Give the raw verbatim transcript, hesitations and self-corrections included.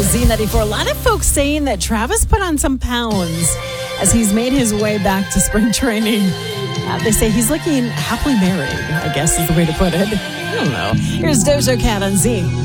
Z ninety-four. A lot of folks saying that Travis put on some pounds as he's made his way back to spring training. Uh, they say he's looking happily married, I guess is the way to put it. I don't know. Here's Doja Cat on Z.